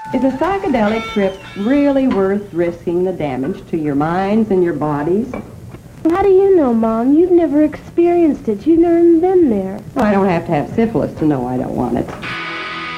Is a psychedelic trip really worth risking the damage to your minds and your bodies? How do you know, Mom? You've never experienced it. You've never even been there. Well, I don't have to have syphilis to know I don't want it.